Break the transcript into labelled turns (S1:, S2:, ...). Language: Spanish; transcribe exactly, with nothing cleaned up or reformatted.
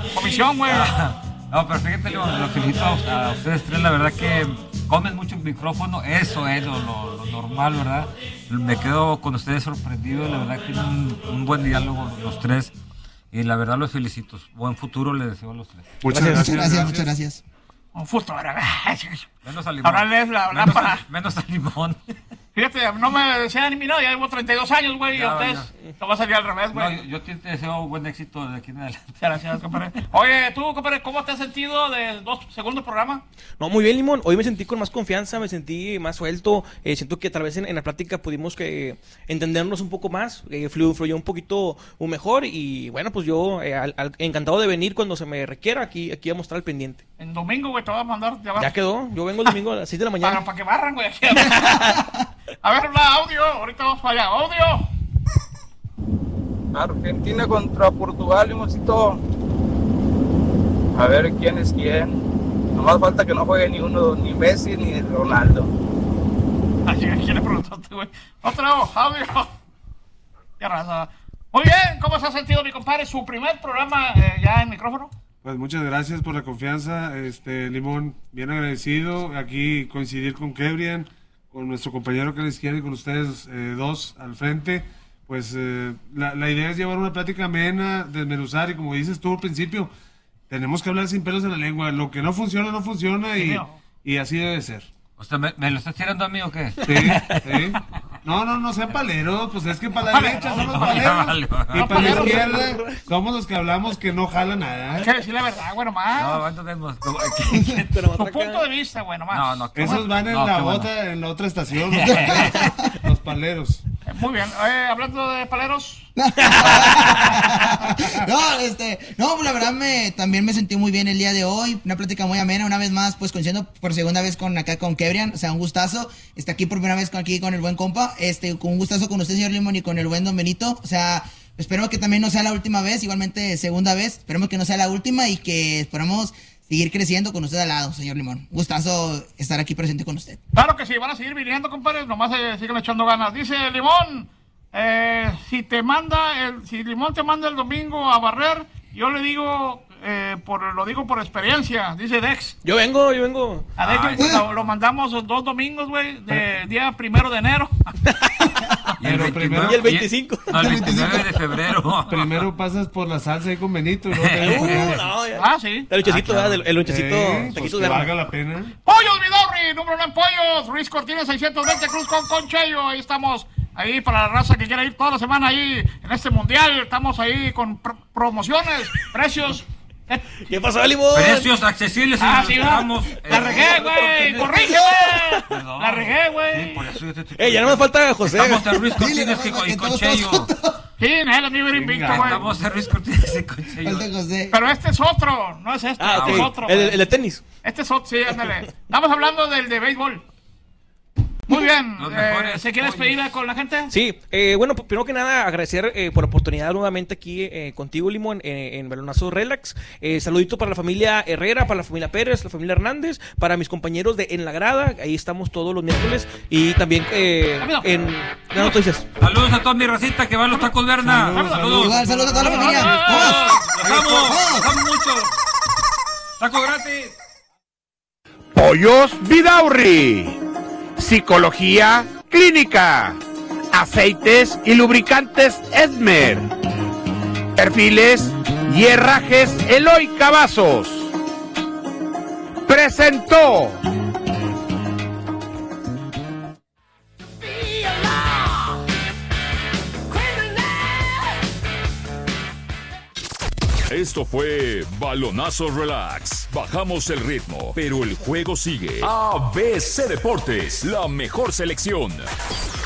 S1: comisión, güey.
S2: No, pero fíjate, lo, lo felicito a ustedes tres, la verdad que comen mucho el micrófono, eso es lo, lo, lo normal, ¿verdad? Me quedo con ustedes sorprendido, la verdad que tienen un, un buen diálogo los tres y la verdad los felicito. Buen futuro les deseo a los tres.
S3: Muchas gracias, muchas gracias, muchas gracias.
S1: Un futuro.
S2: Menos al limón.
S1: Ahora la
S2: menos,
S1: lámpara.
S2: Menos al limón.
S1: Fíjate, no me desean ni mi no, ya llevo treinta y dos años, güey, y ustedes te va a salir al revés, güey.
S2: No, yo, yo te deseo buen éxito de aquí en adelante.
S1: Gracias, compadre. Oye, tú, compadre, ¿cómo te has sentido del dos, segundo programa?
S4: No, muy bien, Limón. Hoy me sentí con más confianza, me sentí más suelto. Eh, siento que tal vez en, en la plática pudimos que entendernos un poco más, eh, fluyó, fluyó un poquito un mejor. Y bueno, pues yo eh, al, al, encantado de venir cuando se me requiera. Aquí, aquí vamos a estar al pendiente.
S1: En domingo, güey, te voy a mandar.
S4: Ya, ya quedó. Yo vengo el domingo a las seis de la mañana.
S1: Para, para que barran, güey. Aquí. A ver, la audio. Ahorita vamos para allá. Audio.
S5: Argentina contra Portugal, Limoncito. A ver quién es quién. Nomás falta que no juegue ni uno, ni Messi ni Ronaldo.
S1: Ay, ¿quién le preguntaste, güey? Otro audio. Qué raza. Muy bien, ¿cómo se ha sentido mi compadre? Su primer programa eh, ya en micrófono.
S3: Pues muchas gracias por la confianza, este Limón, bien agradecido. Aquí coincidir con Kebrian, con nuestro compañero que a la izquierda y con ustedes eh, dos al frente. Pues eh, la, la idea es llevar una plática amena, desmenuzar, y como dices tú al principio, tenemos que hablar sin pelos en la lengua. Lo que no funciona, no funciona, y, y así debe ser.
S2: ¿O sea, ¿me, me lo estás tirando a mí o qué?
S3: Sí, sí. No, no, no sean paleros, pues es que para la derecha somos paleros, y para la izquierda somos los que hablamos que no jala nada.
S1: Hay que decir la verdad, güey, nomás.
S2: No, entendemos.
S1: Tu punto de vista, güey, nomás.
S2: No, no,
S3: esos van en
S2: no,
S3: la
S2: bueno.
S3: bota, en la otra estación, los paleros. Los paleros.
S1: Muy bien, eh, hablando de paleros.
S6: No, este, no, pues la verdad me, también me sentí muy bien el día de hoy, una plática muy amena, una vez más, pues coincidiendo por segunda vez con acá con Kebrian, o sea, un gustazo, está aquí por primera vez con, aquí con el buen compa, este, con un gustazo con usted, señor Limón, y con el buen Don Benito, o sea, esperemos que también no sea la última vez, igualmente segunda vez, esperemos que no sea la última y que esperamos seguir creciendo con usted al lado, señor Limón. Gustazo estar aquí presente con usted.
S1: Claro que sí, van a seguir viniendo, compadre, nomás eh, siguen echando ganas. Dice Limón, eh, si te manda, el, si Limón te manda el domingo a barrer, yo le digo, eh, por lo digo por experiencia, dice Dex.
S4: Yo vengo, yo vengo.
S1: A Dex lo, lo mandamos dos domingos, güey, de día primero de enero.
S2: Y el,
S4: primero, y el veinticinco.
S2: No, el veintinueve de febrero.
S3: Primero pasas por la salsa ahí con Benito. Y luego
S4: uh, no, ya.
S1: Ah, sí.
S4: El lonchecito,
S2: ah, claro.
S4: el lonchecito.
S3: Eh, pues que
S4: de
S3: valga la pena.
S1: Pollos Vidorri, número uno en pollos. Ruiz Cortines seiscientos veinte, Cruz con Conchello. Ahí estamos, ahí para la raza que quiera ir toda la semana ahí en este mundial. Estamos ahí con pr- promociones, precios.
S4: ¿Qué pasó, Limón?
S2: Precios accesibles.
S1: Ah,
S2: y
S1: sí,
S2: damos,
S1: la
S2: eh,
S1: regué, güey. Corrígeme.
S2: Perdón.
S1: La regué, güey.
S2: Sí, por eso yo te estoy-
S4: Eh, ya no me falta José.
S2: Estamos de Ruiz
S6: Dile,
S2: Cortines
S6: no,
S2: y
S6: que todos
S2: Conchello.
S6: todos-
S1: Sí, él es mi ver invicto,
S3: Venga,
S1: güey.
S2: Estamos de Ruiz Cortines y Conchello.
S6: Falta José.
S1: Pero este es otro, no es este,
S4: Ah,
S1: este
S4: ok.
S1: es otro.
S4: El,
S1: güey.
S4: el de tenis.
S1: Este es otro, sí, ándale. Estamos hablando del de béisbol. Muy bien.
S2: Los
S1: Eh,
S2: mejores
S1: ¿Se quiere
S2: pollos.
S1: despedir con la gente?
S4: Sí, eh, bueno, p- primero que nada agradecer eh, por la oportunidad nuevamente aquí eh, contigo, Limón, eh, en Balonazo Relax. Eh, saludito para la familia Herrera, para la familia Pérez, la familia Hernández, para mis compañeros de En la Grada, ahí estamos todos los miércoles, y también eh, en las noticias.
S2: Saludos a toda mi racita que va a los tacos Berna.
S3: Saludos,
S2: Saludos.
S6: Igual, saludos a toda la
S1: Vamos,
S6: familia.
S1: vamos,
S6: ¡Vamos!
S2: Los amo, los amo mucho. Taco gratis.
S7: Pollos Vidaurri. Psicología clínica. Aceites y lubricantes Esmer. Perfiles y herrajes Eloy Cavazos. Presentó.
S8: Esto fue Balonazo Relax. Bajamos el ritmo, pero el juego sigue. A B C Deportes, la mejor selección.